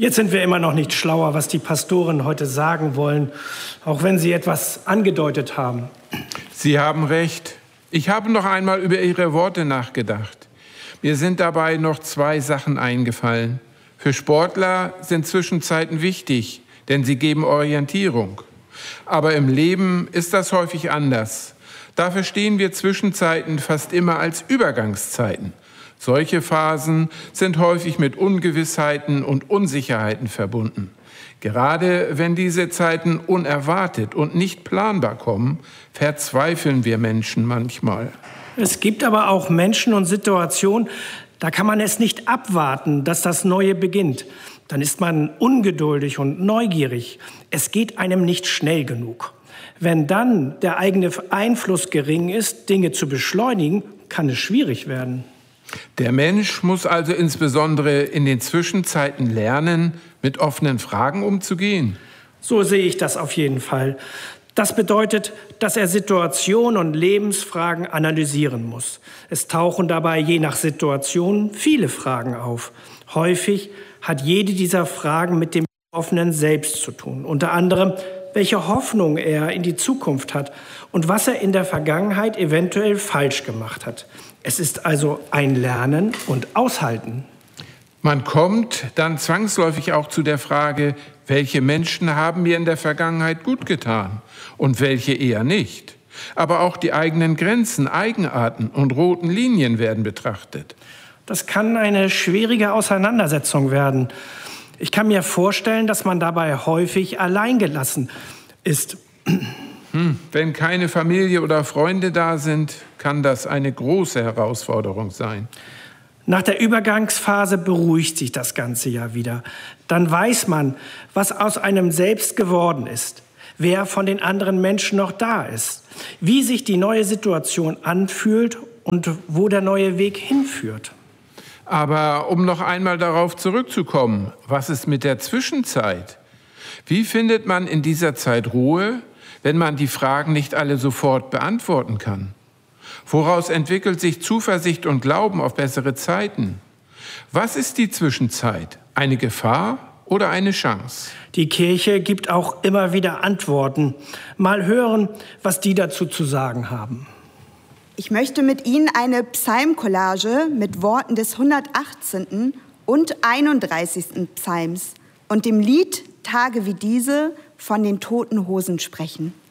Jetzt sind wir immer noch nicht schlauer, was die Pastoren heute sagen wollen, auch wenn sie etwas angedeutet haben. Sie haben recht. Ich habe noch einmal über Ihre Worte nachgedacht. Mir sind dabei noch 2 Sachen eingefallen. Für Sportler sind Zwischenzeiten wichtig, denn sie geben Orientierung. Aber im Leben ist das häufig anders. Da verstehen wir Zwischenzeiten fast immer als Übergangszeiten. Solche Phasen sind häufig mit Ungewissheiten und Unsicherheiten verbunden. Gerade wenn diese Zeiten unerwartet und nicht planbar kommen, verzweifeln wir Menschen manchmal. Es gibt aber auch Menschen und Situationen, da kann man es nicht abwarten, dass das Neue beginnt. Dann ist man ungeduldig und neugierig. Es geht einem nicht schnell genug. Wenn dann der eigene Einfluss gering ist, Dinge zu beschleunigen, kann es schwierig werden. Der Mensch muss also insbesondere in den Zwischenzeiten lernen, mit offenen Fragen umzugehen. So sehe ich das auf jeden Fall. Das bedeutet, dass er Situationen und Lebensfragen analysieren muss. Es tauchen dabei je nach Situation viele Fragen auf. Häufig hat jede dieser Fragen mit dem Betroffenen selbst zu tun. Unter anderem, welche Hoffnung er in die Zukunft hat und was er in der Vergangenheit eventuell falsch gemacht hat. Es ist also ein Lernen und Aushalten. Man kommt dann zwangsläufig auch zu der Frage, welche Menschen haben mir in der Vergangenheit gut getan und welche eher nicht. Aber auch die eigenen Grenzen, Eigenarten und roten Linien werden betrachtet. Das kann eine schwierige Auseinandersetzung werden. Ich kann mir vorstellen, dass man dabei häufig alleingelassen ist. Wenn keine Familie oder Freunde da sind, kann das eine große Herausforderung sein. Nach der Übergangsphase beruhigt sich das Ganze ja wieder. Dann weiß man, was aus einem selbst geworden ist, wer von den anderen Menschen noch da ist, wie sich die neue Situation anfühlt und wo der neue Weg hinführt. Aber um noch einmal darauf zurückzukommen, was ist mit der Zwischenzeit? Wie findet man in dieser Zeit Ruhe, wenn man die Fragen nicht alle sofort beantworten kann? Woraus entwickelt sich Zuversicht und Glauben auf bessere Zeiten? Was ist die Zwischenzeit? Eine Gefahr oder eine Chance? Die Kirche gibt auch immer wieder Antworten. Mal hören, was die dazu zu sagen haben. Ich möchte mit Ihnen eine Psalmcollage mit Worten des 118. und 31. Psalms und dem Lied Tage wie diese von den Toten Hosen sprechen.